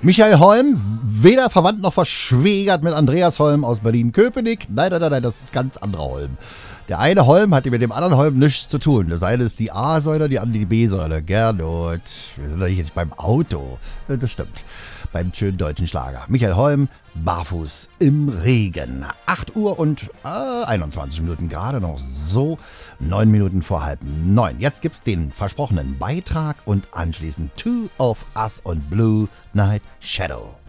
Michael Holm, weder verwandt noch verschwägert mit Andreas Holm aus Berlin-Köpenick. Nein, das ist ganz anderer Holm. Der eine Holm hat mit dem anderen Holm nichts zu tun. Das eine ist die A-Säule, die andere die B-Säule. Gernot, wir sind doch nicht jetzt beim Auto. Das stimmt. Beim schönen deutschen Schlager. Michael Holm, barfuß im Regen. 8 Uhr und 21 Minuten gerade noch so. 9 Minuten vor 8:30. Jetzt gibt's den versprochenen Beitrag und anschließend Two of Us und Blue Night Shadow.